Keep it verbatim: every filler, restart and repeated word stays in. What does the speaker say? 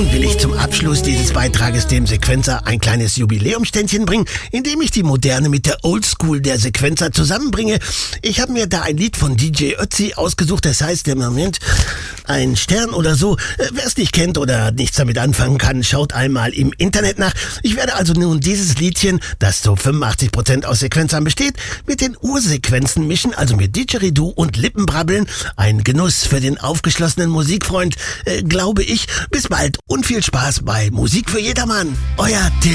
Will ich zum Abschluss dieses Beitrages dem Sequenzer ein kleines Jubiläumständchen bringen, indem ich die Moderne mit der Oldschool der Sequenzer zusammenbringe. Ich habe mir da ein Lied von D J Ötzi ausgesucht, das heißt im Moment ein Stern oder so. Wer es nicht kennt oder nichts damit anfangen kann, schaut einmal im Internet nach. Ich werde also nun dieses Liedchen, das zu fünfundachtzig Prozent aus Sequenzern besteht, mit den Ursequenzen mischen, also mit Didgeridoo und Lippenbrabbeln. Ein Genuss für den aufgeschlossenen Musikfreund, äh, glaube ich. Bis bald und viel Spaß bei Musik für jedermann. Euer Till.